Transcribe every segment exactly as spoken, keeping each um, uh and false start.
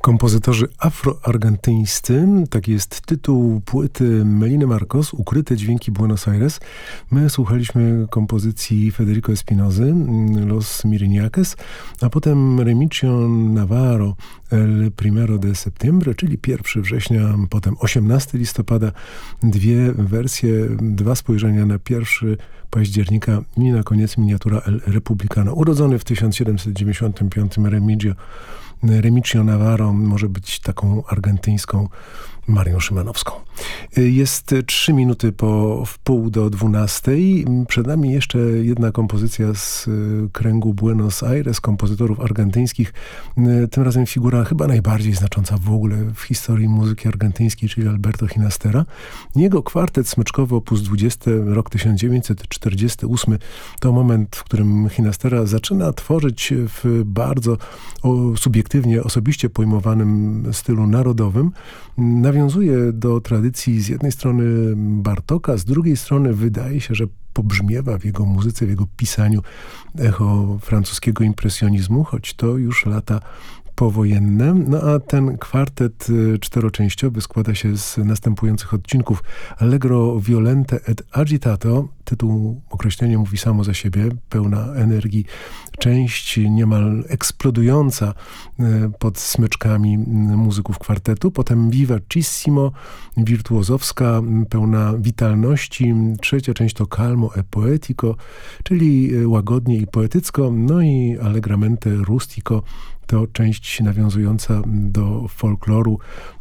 Kompozytorzy afroargentyńscy, taki jest tytuł płyty Meliny Marcos, Ukryte dźwięki Buenos Aires. My słuchaliśmy kompozycji Federico Espinozy, Los Miriñaques, a potem Remigio Navarro, El Primero de Septiembre, czyli pierwszego września, potem osiemnastego listopada. Dwie wersje, dwa spojrzenia na pierwszego października i na koniec miniatura El Republicano. Urodzony w tysiąc siedemset dziewięćdziesiątym piątym Remigio Remigio Navarro może być taką argentyńską Marią Szymanowską. Jest trzy minuty po wpół do dwunastej. Przed nami jeszcze jedna kompozycja z kręgu Buenos Aires, kompozytorów argentyńskich. Tym razem figura chyba najbardziej znacząca w ogóle w historii muzyki argentyńskiej, czyli Alberto Ginastera. Jego kwartet smyczkowy opus dwudziesty, rok tysiąc dziewięćset czterdziesty ósmy, to moment, w którym Ginastera zaczyna tworzyć w bardzo o, subiektywnie, osobiście pojmowanym stylu narodowym. Nawiązuje do tradycji z jednej strony Bartoka, z drugiej strony wydaje się, że pobrzmiewa w jego muzyce, w jego pisaniu echo francuskiego impresjonizmu, choć to już lata powojenne. No a ten kwartet czteroczęściowy składa się z następujących odcinków: Allegro violente et agitato, tytuł, określenie mówi samo za siebie, pełna energii, część niemal eksplodująca pod smyczkami muzyków kwartetu, potem vivacissimo, wirtuozowska, pełna witalności, trzecia część to calmo e poetico, czyli łagodnie i poetycko, no i allegramente rustico, to część nawiązująca do folkloru,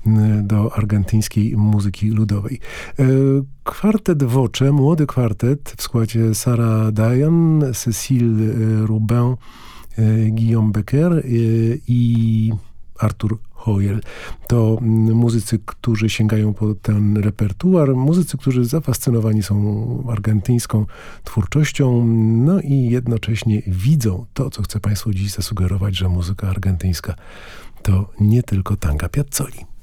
do argentyńskiej muzyki ludowej. Kwartet Voce, młody kwartet w składzie Sarah Dion, Cécile Rubin, Guillaume Becker i Artur Hoyle. To muzycy, którzy sięgają po ten repertuar, muzycy, którzy zafascynowani są argentyńską twórczością, no i jednocześnie widzą to, co chcę Państwu dziś zasugerować, że muzyka argentyńska to nie tylko tanga Piazzoli.